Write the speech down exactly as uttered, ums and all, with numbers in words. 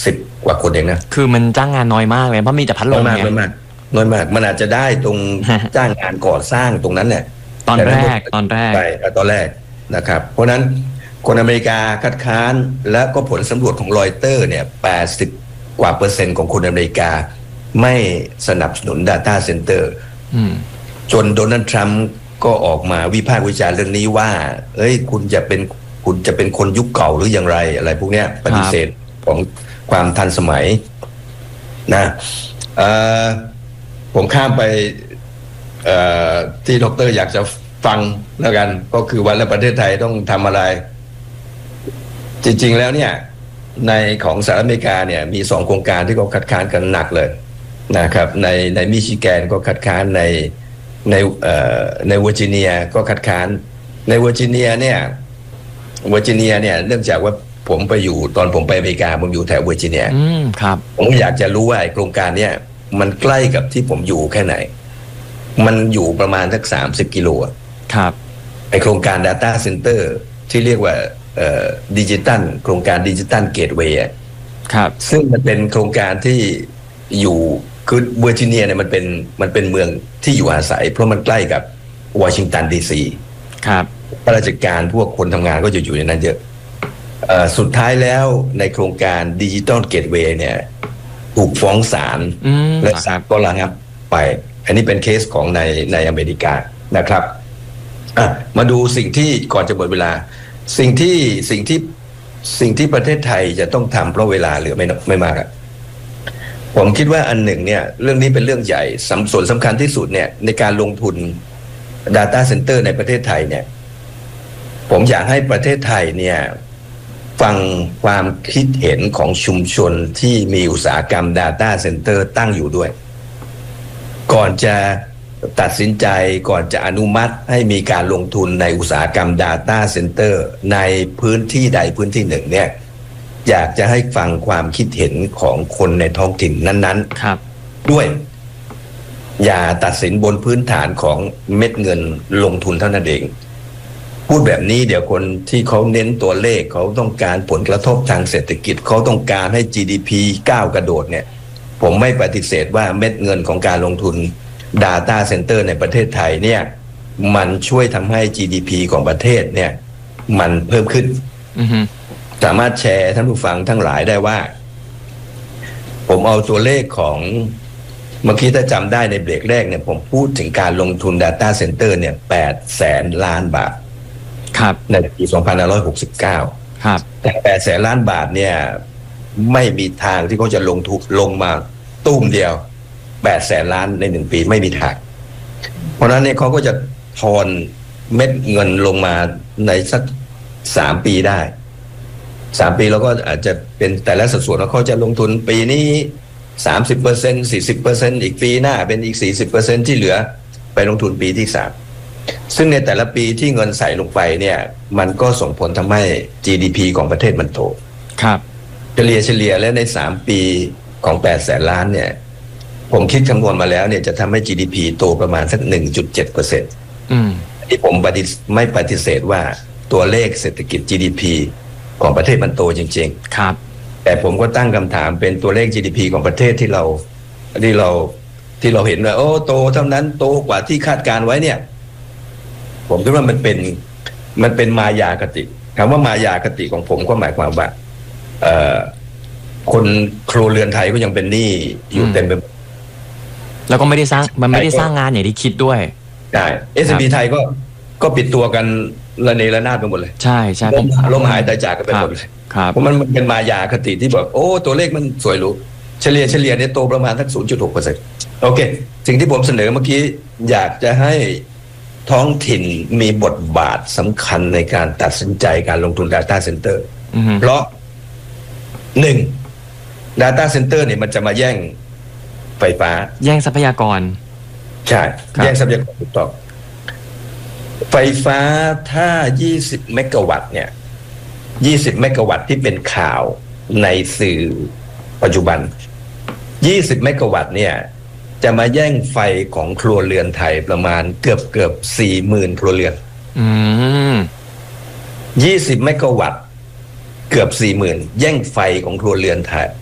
สิบกว่าคนเองนะคือมันจ้างงานน้อยมากเลยเพราะมีแต่พัดลมไงน้อยมากน้อยมากมันอาจจะได้ตรง จ้างงานก่อสร้างตรงนั้นเนี่ยตอนแรกตอนแรกไปตอนแรกนะครับเพราะนั้นคนอเมริกาคัดค้านและก็ผลสำรวจของรอยเตอร์เนี่ยแปดสิบกว่าเปอร์เซ็นต์ของคนอเมริกาไม่สนับสนุน Data Center จนโดนัลด์ทรัมป์ก็ออกมาวิพากษ์วิจารณ์เรื่องนี้ว่าเอ้ยคุณจะเป็นคุณจะเป็นคนยุคเก่าหรืออย่างไรอะไรพวกเนี้ยปฏิเสธของความทันสมัยนะผมข้ามไปที่ดร.อยากจะฟังแล้วกันก็คือวันและประเทศไทยต้องทำอะไรจริงๆแล้วเนี่ยในของสหรัฐอเมริกาเนี่ยมีสองโครงการที่เขาคัดค้านกันหนักเลยนะครับในในมิชิแกนก็คัดค้านในในเอ่อในเวอร์จิเนียก็คัดค้านในเวอร์จิเนียเนี่ยเวอร์จิเนียเนี่ยเนื่องจากว่าผมไปอยู่ตอนผมไปอเมริกาผมอยู่แถวเวอร์จิเนียอืมครับผมอยากจะรู้ว่าโครงการเนี้ยมันใกล้กับที่ผมอยู่แค่ไหนมันอยู่ประมาณสักสามสิบกิโลครับไอโครงการ Data Center ที่เรียกว่าเอ่อดิจิตัลโครงการดิจิตัลเกตเวย์ครับซึ่งมันเป็นโครงการที่อยู่คือเวอร์จิเนียเนี่ยมันเป็นมันเป็นเมืองที่อยู่อาศัยเพราะมันใกล้กับวอชิงตันดีซีครับข้าราชการพวกคนทำงานก็จะอยู่ในนั้นเยอะเอ่อสุดท้ายแล้วในโครงการดิจิตัลเกตเวย์เนี่ยถูกฟ้องศาลและศาลก็ระงับไปอันนี้เป็นเคสของในในอเมริกานะครับอ่ะมาดูสิ่งที่ก่อนจะหมดเวลาสิ่งที่สิ่งที่สิ่งที่ประเทศไทยจะต้องทำเพราะเวลาเหลือไม่ไม่มากอ่ะผมคิดว่าอันหนึ่งเนี่ยเรื่องนี้เป็นเรื่องใหญ่ส่วนสำคัญที่สุดเนี่ยในการลงทุน Data Center ในประเทศไทยเนี่ยผมอยากให้ประเทศไทยเนี่ยฟังความคิดเห็นของชุมชนที่มีอุตสาหกรรม Data Center ตั้งอยู่ด้วยก่อนจะตัดสินใจก่อนจะอนุมัติให้มีการลงทุนในอุตสาหกรรม Data Center ในพื้นที่ใดพื้นที่หนึ่งเนี่ยอยากจะให้ฟังความคิดเห็นของคนในท้องถิ่นนั้นๆครับด้วยอย่าตัดสินบนพื้นฐานของเม็ดเงินลงทุนเท่านั้นเองพูดแบบนี้เดี๋ยวคนที่เขาเน้นตัวเลขเขาต้องการผลกระทบทางเศรษฐกิจเขาต้องการให้ จี ดี พี ก้าวกระโดดเนี่ยผมไม่ปฏิเสธว่าเม็ดเงินของการลงทุน Data Center ในประเทศไทยเนี่ยมันช่วยทำให้ จี ดี พี ของประเทศเนี่ยมันเพิ่มขึ้น mm-hmm. สามารถแชร์ท่านผู้ฟังทั้งหลายได้ว่าผมเอาตัวเลขของเมื่อกี้ถ้าจำได้ในเบรกแรกเนี่ยผมพูดถึงการลงทุน Data Center เนี่ยแปดแสนล้านบาทครับในปีสองพันห้าร้อยหกสิบเก้าครับแต่แปดแสนล้านบาทเนี่ยไม่มีทางที่เขาจะลงทุนลงมาตุ้มเดียวแปดแสนล้านในหนึ่งปีไม่มีทางเพราะนั้นเนี่ยเขาก็จะทอนเม็ดเงินลงมาในสักสามปีได้สามปีแล้วก็อาจจะเป็นแต่ละสัดส่วนว่าเขาจะลงทุนปีนี้สามสิบเปอร์เซ็นต์สี่สิบเปอร์เซ็นต์อีกปีหน้าเป็นอีกสี่สิบเปอร์เซ็นต์ที่เหลือไปลงทุนปีที่สามซึ่งในแต่ละปีที่เงินใส่ลงไปเนี่ยมันก็ส่งผลทำให้ จี ดี พี ของประเทศมันโตครับเฉลี่ยเฉลี่ยแล้วในสามปีของแปดแสนล้านเนี่ยผมคิดคำนวณมาแล้วเนี่ยจะทำให้ จี ดี พี โตประมาณสัก หนึ่งจุดเจ็ดเปอร์เซ็นต์อืมที่ผมปฏิไม่ปฏิเสธว่าตัวเลขเศรษฐกิจ จี ดี พี ของประเทศมันโตจริงๆครับแต่ผมก็ตั้งคำถามเป็นตัวเลข จี ดี พี ของประเทศที่เราที่เราที่เราเห็นว่าโอ้โตเท่านั้นโตกว่าที่คาดการไว้เนี่ยผมคิดว่ามันเป็นมันเป็นมายาคติคำว่ามายาคติของผมก็หมายความว่าเอ่อคนครัวเรือนไทยก็ยังเป็นหนี้อยู่เต็มไปหมดแล้วก็ไม่ได้สร้างมันไม่ได้สร้างงานอย่างที่คิดด้วยใช่ เอส แอนด์ พี ไทยก็ก็ปิดตัวกันระเนระนาดไปหมดเลยใช่ใช่ผมล้มหายตายจากกันไปหมดเลยเพราะมันเป็นมายาคติที่บอกโอ้ตัวเลขมันสวยหรูเฉลี่ยเฉลี่ยเนี่ยโตประมาณสัก ศูนย์จุดหกเปอร์เซ็นต์ โอเคสิ่งที่ผมเสนอเมื่อกี้อยากจะให้ท้องถิ่นมีบทบาทสำคัญในการตัดสินใจการลงทุน Data Center เพราะหนึ่ง Data Center เนี่ยมันจะมาแย่งไฟฟ้าแย่งทรัพยากรใช่แย่งทรัพยากรถูกต้องไฟฟ้าถ้ายี่สิบเมกะวัตต์เนี่ยยี่สิบเมกะวัตต์ที่เป็นข่าวในสื่อปัจจุบันยี่สิบเมกะวัตต์เนี่ยจะมาแย่งไฟของครัวเรือนไทยประมาณเกือบเกือบ สี่หมื่น ครัวเรือนอืมยี่สิบเมกะวัตต์เกือบ สี่หมื่น แย่งไฟของครัวเรือนไทย